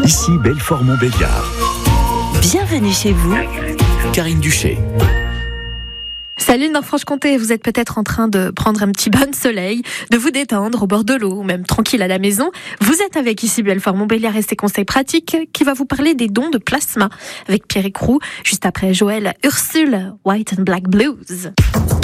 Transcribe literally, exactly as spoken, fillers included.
Ici Belfort-Montbéliard. Bienvenue chez vous, Karine Duché. Salut Nord-Franche-Comté, vous êtes peut-être en train de prendre un petit bain de soleil, de vous détendre au bord de l'eau ou même tranquille à la maison. Vous êtes avec ici Belfort-Montbéliard et ses conseils pratiques qui va vous parler des dons de plasma avec Pierre Écrou, juste après Joël Ursule, White and Black Blues.